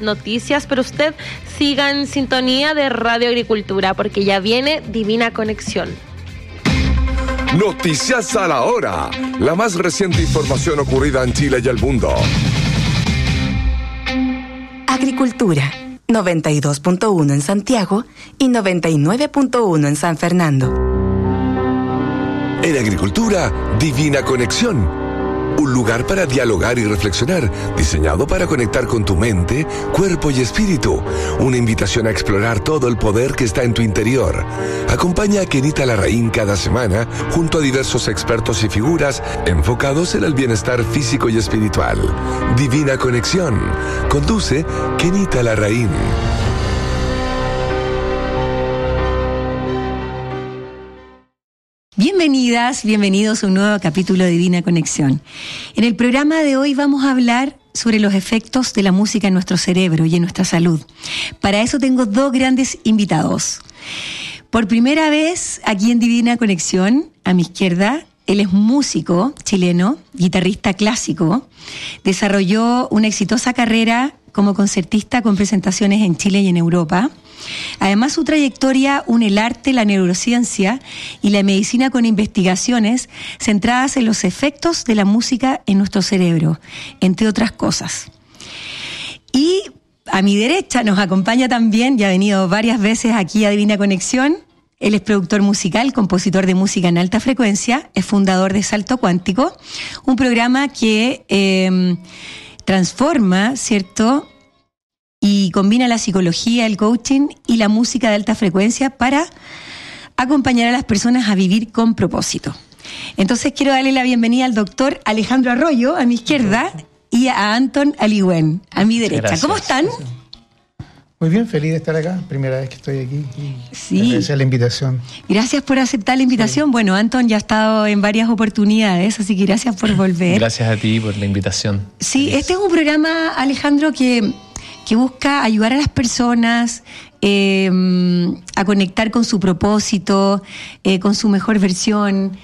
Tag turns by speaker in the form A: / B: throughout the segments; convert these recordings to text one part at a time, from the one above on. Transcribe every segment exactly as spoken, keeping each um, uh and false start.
A: noticias, pero usted siga en sintonía de Radio Agricultura porque ya viene Divina Conexión.
B: Noticias a la hora, la más reciente información ocurrida en Chile y el mundo.
C: Agricultura, noventa y dos punto uno en Santiago y noventa y nueve punto uno en San Fernando.
B: En Agricultura, Divina Conexión. Un lugar para dialogar y reflexionar, diseñado para conectar con tu mente, cuerpo y espíritu. Una invitación a explorar todo el poder que está en tu interior. Acompaña a Kenita Larraín cada semana, junto a diversos expertos y figuras enfocados en el bienestar físico y espiritual. Divina Conexión. Conduce Kenita Larraín.
D: Bienvenidas, bienvenidos a un nuevo capítulo de Divina Conexión. En el programa de hoy vamos a hablar sobre los efectos de la música en nuestro cerebro y en nuestra salud. Para eso tengo dos grandes invitados. Por primera vez aquí en Divina Conexión, a mi izquierda, él es músico chileno, guitarrista clásico, desarrolló una exitosa carrera como concertista con presentaciones en Chile y en Europa. Además, su trayectoria une el arte, la neurociencia y la medicina con investigaciones centradas en los efectos de la música en nuestro cerebro, entre otras cosas. Y a mi derecha nos acompaña también, ya ha venido varias veces aquí a Divina Conexión, él es productor musical, compositor de música en alta frecuencia, es fundador de Salto Cuántico, un programa que eh, transforma, ¿cierto?, y combina la psicología, el coaching y la música de alta frecuencia para acompañar a las personas a vivir con propósito. Entonces quiero darle la bienvenida al doctor Alejandro Arroyo, a mi izquierda, y a Anton Aligüen, a mi derecha. Gracias. ¿Cómo están?
E: Muy bien, feliz de estar acá. Primera vez que estoy aquí. Y
D: sí.
E: Agradecer la invitación.
D: Gracias por aceptar la invitación. Sí. Bueno, Anton ya ha estado en varias oportunidades, así que gracias por volver.
F: Gracias a ti por la invitación.
D: Sí, feliz. Este es un programa, Alejandro, que... que busca ayudar a las personas eh, a conectar con su propósito, eh, con su mejor versión.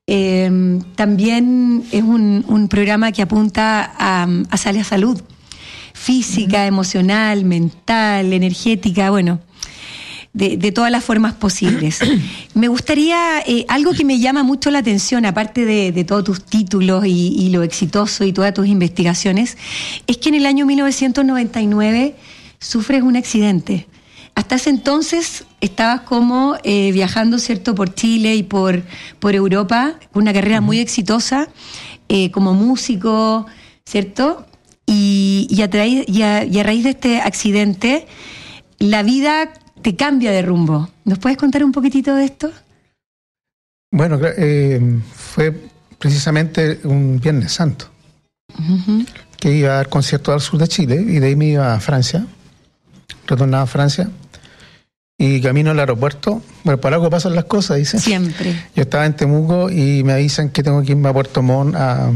D: Eh, también es un, un programa que apunta a, a la salud física, uh-huh. emocional, mental, energética, bueno, de, de todas las formas posibles. Me gustaría, eh, algo que me llama mucho la atención, aparte de, de todos tus títulos y, y lo exitoso y todas tus investigaciones, es que en el año mil novecientos noventa y nueve sufres un accidente. Hasta ese entonces estabas como eh, viajando, ¿cierto?, por Chile y por, por Europa, con una carrera muy exitosa, eh, como músico, ¿cierto? Y, y, a tra- y, a, y a raíz de este accidente, la vida te cambia de rumbo. ¿Nos puedes contar un poquitito de esto?
E: Bueno, eh, fue precisamente un Viernes Santo, uh-huh. que iba a dar concierto al sur de Chile y de ahí me iba a Francia, retornaba a Francia y camino al aeropuerto. Bueno, por algo pasan las cosas, dicen.
D: Siempre.
E: Yo estaba en Temuco y me avisan que tengo que irme a Puerto Montt a...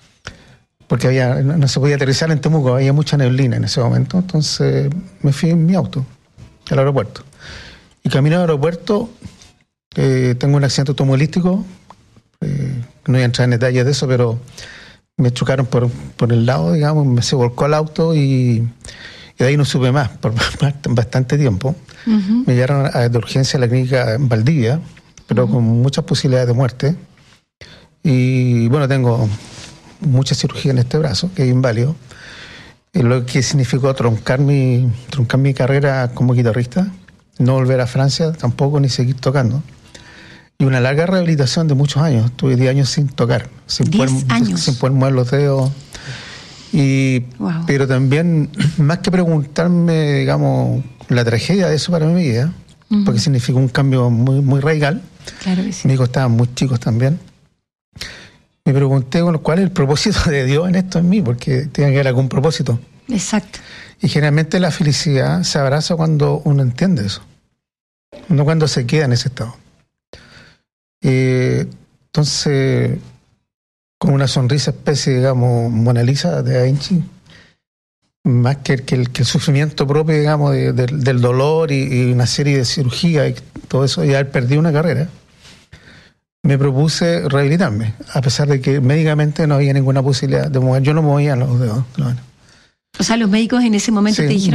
E: porque había, no, no se podía aterrizar en Temuco, había mucha neblina en ese momento, entonces me fui en mi auto al aeropuerto. Y camino al aeropuerto, eh, tengo un accidente automovilístico, eh, no voy a entrar en detalles de eso, pero me chocaron por, por el lado, digamos, me se volcó el auto y, y de ahí no supe más por bastante tiempo. Uh-huh. Me llevaron a, de urgencia a la clínica en Valdivia, pero uh-huh. con muchas posibilidades de muerte. Y bueno, tengo mucha cirugía en este brazo, que es inválido. Lo que significó truncar mi, truncar mi carrera como guitarrista, no volver a Francia tampoco, ni seguir tocando. Y una larga rehabilitación de muchos años. Tuve diez años sin tocar, sin poder,
D: años.
E: sin poder mover los dedos. Y, wow. Pero también, más que preguntarme, digamos, la tragedia de eso para mi vida, uh-huh. porque significó un cambio muy, muy radical.
D: Claro que sí.
E: Mis hijos estaban muy chicos también. Me pregunté, bueno, ¿cuál es el propósito de Dios en esto en mí? Porque tiene que haber algún propósito.
D: Exacto.
E: Y generalmente la felicidad se abraza cuando uno entiende eso, no cuando se queda en ese estado. Eh, entonces, con una sonrisa especie, digamos, Mona Lisa de Da Vinci, más que, que, el, que el sufrimiento propio, digamos, de, de, del dolor y, y una serie de cirugías y todo eso, y haber perdido una carrera, me propuse rehabilitarme, a pesar de que médicamente no había ninguna posibilidad de mover. Yo no movía los dedos. No.
D: O sea, los médicos en ese momento sí. te dijeron